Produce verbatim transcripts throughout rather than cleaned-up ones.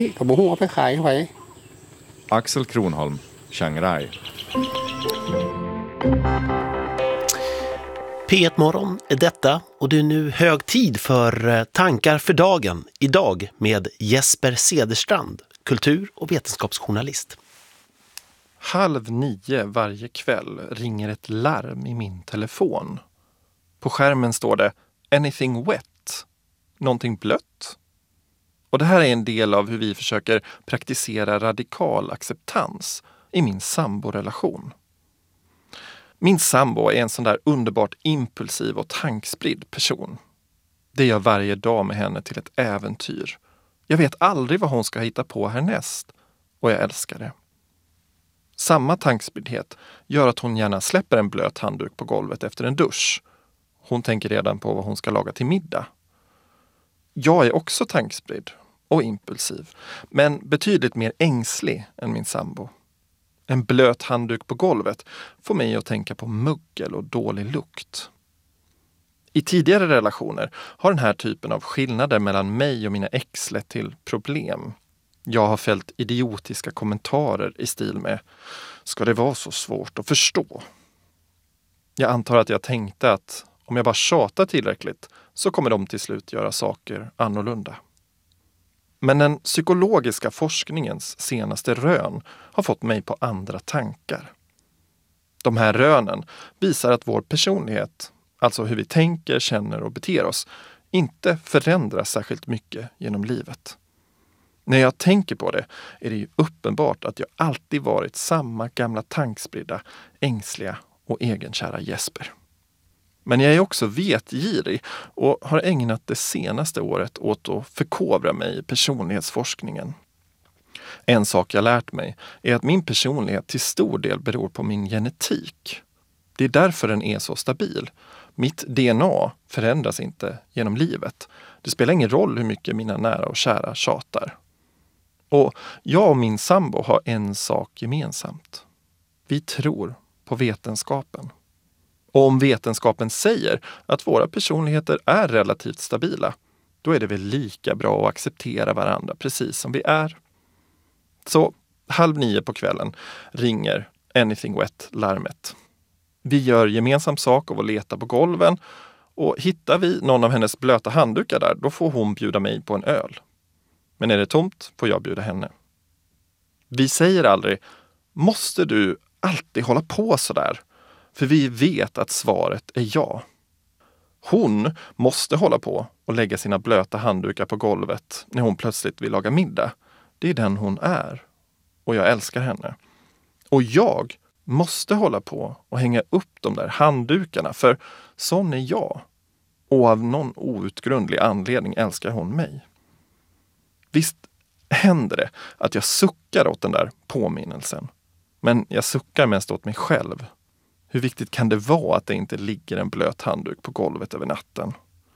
Axel Kronholm, Chiang Rai. P ett Morgon är detta och det är nu hög tid för tankar för dagen. Idag med Jesper Cederstrand, kultur- och vetenskapsjournalist. Halv nio varje kväll ringer ett larm i min telefon. På skärmen står det anything wet, någonting blött. Och det här är en del av hur vi försöker praktisera radikal acceptans i min samborelation. Min sambo är en sån där underbart impulsiv och tankspridd person. Det gör varje dag med henne till ett äventyr. Jag vet aldrig vad hon ska hitta på härnäst och jag älskar det. Samma tankspriddhet gör att hon gärna släpper en blöt handduk på golvet efter en dusch. Hon tänker redan på vad hon ska laga till middag. Jag är också tankspridd och impulsiv, men betydligt mer ängslig än min sambo. En blöt handduk på golvet får mig att tänka på muggel och dålig lukt. I tidigare relationer har den här typen av skillnader mellan mig och mina ex lett till problem. Jag har fällt idiotiska kommentarer i stil med "Ska det vara så svårt att förstå?" Jag antar att jag tänkte att om jag bara tjatar tillräckligt så kommer de till slut göra saker annorlunda. Men den psykologiska forskningens senaste rön har fått mig på andra tankar. De här rönen visar att vår personlighet, alltså hur vi tänker, känner och beter oss, inte förändras särskilt mycket genom livet. När jag tänker på det är det ju uppenbart att jag alltid varit samma gamla tankspridda, ängsliga och egenkära Jesper. Men jag är också vetgirig och har ägnat det senaste året åt att förkovra mig i personlighetsforskningen. En sak jag lärt mig är att min personlighet till stor del beror på min genetik. Det är därför den är så stabil. Mitt D N A förändras inte genom livet. Det spelar ingen roll hur mycket mina nära och kära tjatar. Och jag och min sambo har en sak gemensamt. Vi tror på vetenskapen. Och om vetenskapen säger att våra personligheter är relativt stabila, då är det väl lika bra att acceptera varandra precis som vi är. Så halv nio på kvällen ringer anything wet-larmet. Vi gör gemensam sak av att leta på golven och hittar vi någon av hennes blöta handdukar där, då får hon bjuda mig på en öl. Men är det tomt får jag bjuda henne. Vi säger aldrig, måste du alltid hålla på så där? För vi vet att svaret är ja. Hon måste hålla på och lägga sina blöta handdukar på golvet när hon plötsligt vill laga middag. Det är den hon är. Och jag älskar henne. Och jag måste hålla på och hänga upp de där handdukarna, för sån är jag. Och av någon outgrundlig anledning älskar hon mig. Visst händer det att jag suckar åt den där påminnelsen. Men jag suckar mest åt mig själv. Hur viktigt kan det vara att det inte ligger en blöt handduk på golvet över natten?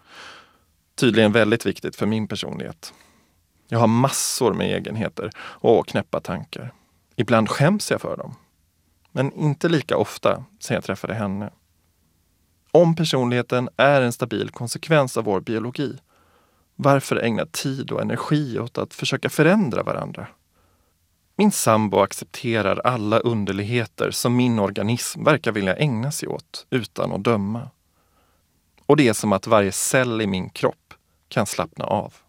Tydligen väldigt viktigt för min personlighet. Jag har massor med egenheter och knäppa tankar. Ibland skäms jag för dem. Men inte lika ofta sen jag träffade henne. Om personligheten är en stabil konsekvens av vår biologi, varför ägna tid och energi åt att försöka förändra varandra? Min sambo accepterar alla underligheter som min organism verkar vilja ägna sig åt utan att döma. Och det är som att varje cell i min kropp kan slappna av.